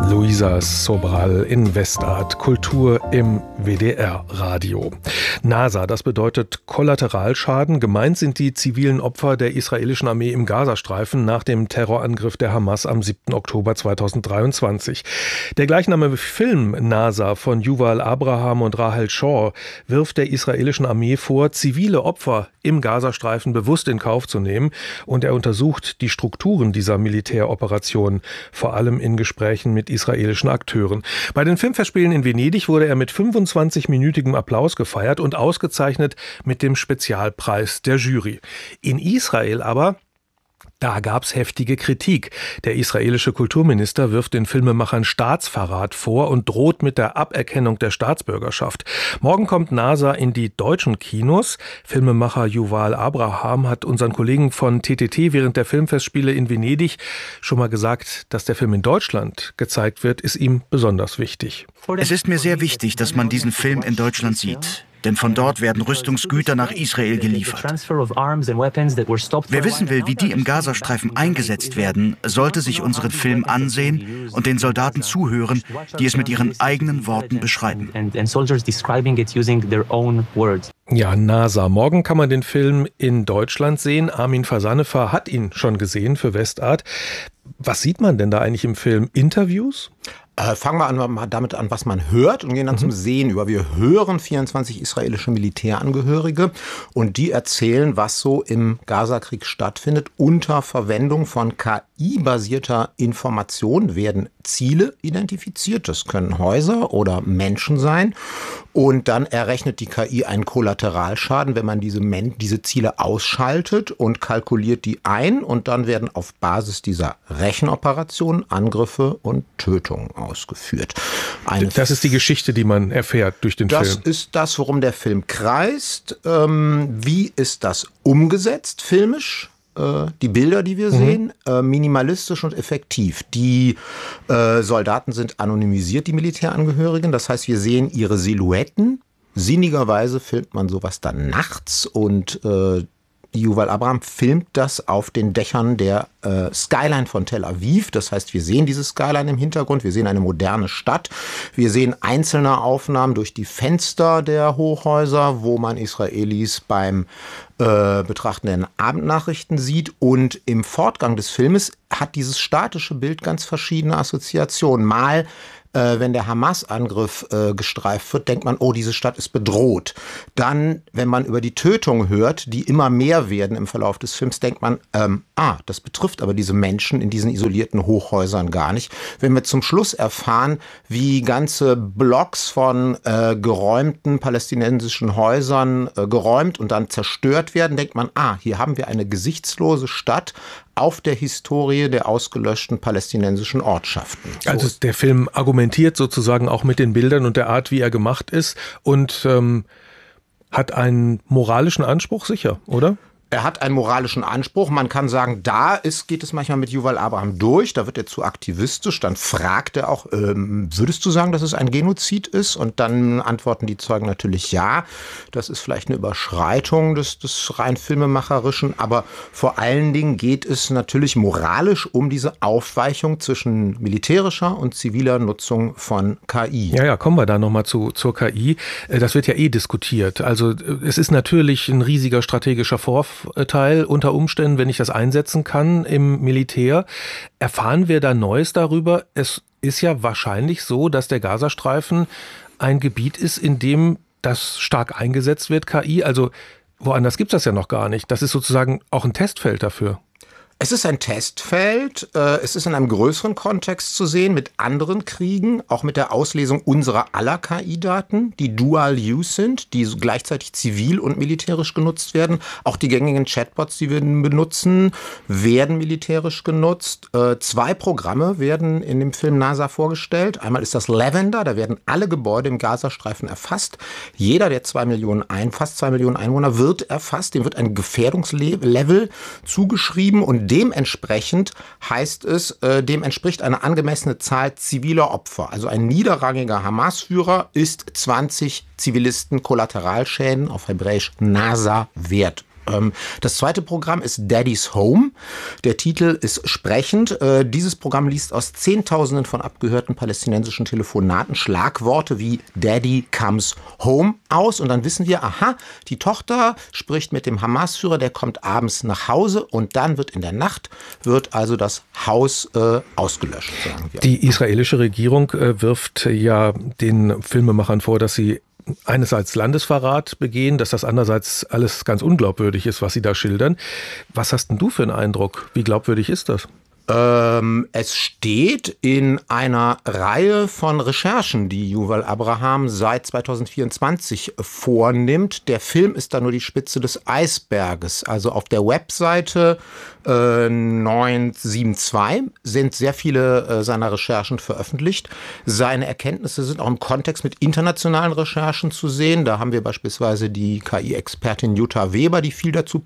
Luisa Sobral in Westart, Kultur im WDR-Radio. NASA, das bedeutet Kollateralschaden. Gemeint sind die zivilen Opfer der israelischen Armee im Gazastreifen nach dem Terrorangriff der Hamas am 7. Oktober 2023. Der gleichnamige Film NASA von Yuval Abraham und Rahel Shor wirft der israelischen Armee vor, zivile Opfer im Gazastreifen bewusst in Kauf zu nehmen. Und er untersucht die Strukturen dieser Militäroperation, vor allem in Gesprächen mit israelischen Akteuren. Bei den Filmfestspielen in Venedig wurde er mit 25-minütigem Applaus gefeiert und ausgezeichnet mit dem Spezialpreis der Jury. In Israel aber, da gab's heftige Kritik. Der israelische Kulturminister wirft den Filmemachern Staatsverrat vor und droht mit der Aberkennung der Staatsbürgerschaft. Morgen kommt NASA in die deutschen Kinos. Filmemacher Yuval Abraham hat unseren Kollegen von TTT während der Filmfestspiele in Venedig schon mal gesagt, dass der Film in Deutschland gezeigt wird, ist ihm besonders wichtig. Es ist mir sehr wichtig, dass man diesen Film in Deutschland sieht. Denn von dort werden Rüstungsgüter nach Israel geliefert. Wer wissen will, wie die im Gazastreifen eingesetzt werden, sollte sich unseren Film ansehen und den Soldaten zuhören, die es mit ihren eigenen Worten beschreiben. Ja, NASA. Morgen kann man den Film in Deutschland sehen. Armin Fasanefa hat ihn schon gesehen für Westart. Was sieht man denn da eigentlich im Film? Interviews? Fangen wir damit an, was man hört und gehen dann zum Sehen über. Wir hören 24 israelische Militärangehörige und die erzählen, was so im Gazakrieg stattfindet. Unter Verwendung von KI-basierter Information werden Ziele identifiziert. Das können Häuser oder Menschen sein. Und dann errechnet die KI einen Kollateralschaden, wenn man diese Ziele ausschaltet und kalkuliert die ein. Und dann werden auf Basis dieser Rechenoperationen Angriffe und Tötungen ausgeführt. Das ist die Geschichte, die man erfährt durch den Film. Das ist das, worum der Film kreist. Wie ist das umgesetzt filmisch? Die Bilder, die wir sehen, minimalistisch und effektiv. Die Soldaten sind anonymisiert, die Militärangehörigen. Das heißt, wir sehen ihre Silhouetten. Sinnigerweise filmt man sowas dann nachts und Yuval Abraham filmt das auf den Dächern der Skyline von Tel Aviv. Das heißt, wir sehen diese Skyline im Hintergrund, wir sehen eine moderne Stadt. Wir sehen einzelne Aufnahmen durch die Fenster der Hochhäuser, wo man Israelis beim Betrachten der Abendnachrichten sieht. Und im Fortgang des Filmes hat dieses statische Bild ganz verschiedene Assoziationen. Mal wenn der Hamas-Angriff gestreift wird, denkt man, oh, diese Stadt ist bedroht. Dann, wenn man über die Tötungen hört, die immer mehr werden im Verlauf des Films, denkt man, das betrifft aber diese Menschen in diesen isolierten Hochhäusern gar nicht. Wenn wir zum Schluss erfahren, wie ganze Blocks von geräumten palästinensischen Häusern geräumt und dann zerstört werden, denkt man, hier haben wir eine gesichtslose Stadt auf der Historie der ausgelöschten palästinensischen Ortschaften. So. Also der Film argumentiert sozusagen auch mit den Bildern und der Art, wie er gemacht ist und hat einen moralischen Anspruch sicher, oder? Er hat einen moralischen Anspruch. Man kann sagen, geht es manchmal mit Yuval Abraham durch. Da wird er zu aktivistisch. Dann fragt er auch, würdest du sagen, dass es ein Genozid ist? Und dann antworten die Zeugen natürlich ja. Das ist vielleicht eine Überschreitung des rein Filmemacherischen. Aber vor allen Dingen geht es natürlich moralisch um diese Aufweichung zwischen militärischer und ziviler Nutzung von KI. Ja, kommen wir da nochmal zur KI. Das wird ja diskutiert. Also es ist natürlich ein riesiger strategischer Vorteil unter Umständen, wenn ich das einsetzen kann im Militär. Erfahren wir da Neues darüber? Es ist ja wahrscheinlich so, dass der Gazastreifen ein Gebiet ist, in dem das stark eingesetzt wird, KI. Also woanders gibt es das ja noch gar nicht. Das ist sozusagen auch ein Testfeld dafür. Es ist ein Testfeld, es ist in einem größeren Kontext zu sehen mit anderen Kriegen, auch mit der Auslesung unserer aller KI-Daten, die Dual-Use sind, die gleichzeitig zivil und militärisch genutzt werden. Auch die gängigen Chatbots, die wir benutzen, werden militärisch genutzt. 2 Programme werden in dem Film NASA vorgestellt. Einmal ist das Lavender, da werden alle Gebäude im Gazastreifen erfasst. Jeder der fast 2 Millionen Einwohner wird erfasst, dem wird ein Gefährdungslevel zugeschrieben und dementsprechend heißt es, dem entspricht eine angemessene Zahl ziviler Opfer. Also ein niederrangiger Hamas-Führer ist 20 Zivilisten Kollateralschäden, auf Hebräisch NASA, wert. Das zweite Programm ist Daddy's Home. Der Titel ist sprechend. Dieses Programm liest aus Zehntausenden von abgehörten palästinensischen Telefonaten Schlagworte wie Daddy comes home aus. Und dann wissen wir, aha, die Tochter spricht mit dem Hamas-Führer, der kommt abends nach Hause und dann wird in der Nacht, wird also das Haus ausgelöscht, sagen wir. Die israelische Regierung wirft ja den Filmemachern vor, dass sie einerseits Landesverrat begehen, dass das andererseits alles ganz unglaubwürdig ist, was sie da schildern. Was hast denn du für einen Eindruck? Wie glaubwürdig ist das? Es steht in einer Reihe von Recherchen, die Yuval Abraham seit 2024 vornimmt. Der Film ist da nur die Spitze des Eisberges. Also auf der Webseite 972 sind sehr viele seiner Recherchen veröffentlicht. Seine Erkenntnisse sind auch im Kontext mit internationalen Recherchen zu sehen. Da haben wir beispielsweise die KI-Expertin Jutta Weber, die viel dazu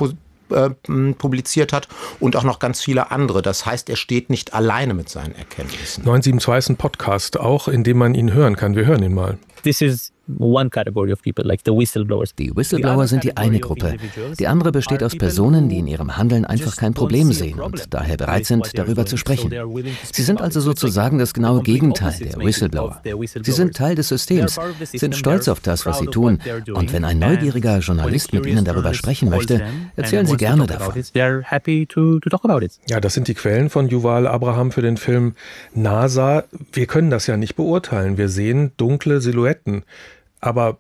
publiziert hat und auch noch ganz viele andere. Das heißt, er steht nicht alleine mit seinen Erkenntnissen. 972 ist ein Podcast auch, in dem man ihn hören kann. Wir hören ihn mal. This is one category of people, like the whistleblowers. Die Whistleblower sind die eine Gruppe. Die andere besteht aus Personen, die in ihrem Handeln einfach kein Problem sehen und daher bereit sind, darüber zu sprechen. Sie sind also sozusagen das genaue Gegenteil der Whistleblower. Sie sind Teil des Systems, sind stolz auf das, was sie tun. Und wenn ein neugieriger Journalist mit ihnen darüber sprechen möchte, erzählen sie gerne davon. Ja, das sind die Quellen von Yuval Abraham für den Film NASA. Wir können das ja nicht beurteilen. Wir sehen dunkle Silhouetten. Aber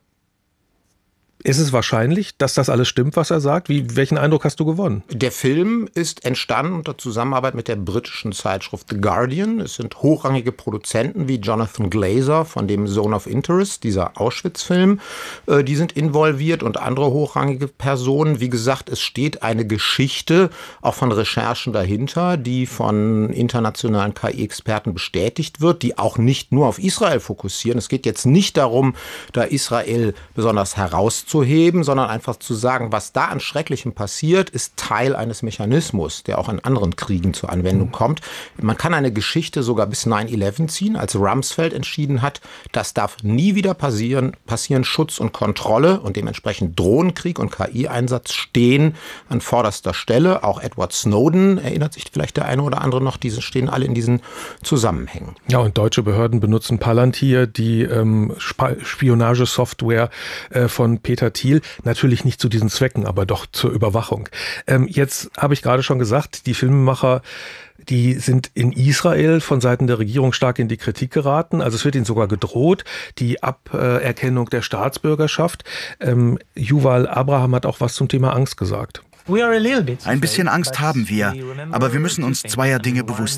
ist es wahrscheinlich, dass das alles stimmt, was er sagt? Welchen Eindruck hast du gewonnen? Der Film ist entstanden unter Zusammenarbeit mit der britischen Zeitschrift The Guardian. Es sind hochrangige Produzenten wie Jonathan Glazer von dem Zone of Interest, dieser Auschwitz-Film. Die sind involviert und andere hochrangige Personen. Wie gesagt, es steht eine Geschichte, auch von Recherchen dahinter, die von internationalen KI-Experten bestätigt wird, die auch nicht nur auf Israel fokussieren. Es geht jetzt nicht darum, da Israel besonders herauszuheben, sondern einfach zu sagen, was da an Schrecklichem passiert, ist Teil eines Mechanismus, der auch in anderen Kriegen zur Anwendung kommt. Man kann eine Geschichte sogar bis 9/11 ziehen, als Rumsfeld entschieden hat, das darf nie wieder passieren. Schutz und Kontrolle und dementsprechend Drohnenkrieg und KI-Einsatz stehen an vorderster Stelle. Auch Edward Snowden, erinnert sich vielleicht der eine oder andere noch, diese stehen alle in diesen Zusammenhängen. Ja, und deutsche Behörden benutzen Palantir, die Spionagesoftware von Peter Thiel, natürlich nicht zu diesen Zwecken, aber doch zur Überwachung. Jetzt habe ich gerade schon gesagt, die Filmemacher, die sind in Israel von Seiten der Regierung stark in die Kritik geraten. Also es wird ihnen sogar gedroht, die Aberkennung der Staatsbürgerschaft. Yuval Abraham hat auch was zum Thema Angst gesagt. Ein bisschen Angst haben wir, aber wir müssen uns zweier Dinge bewusst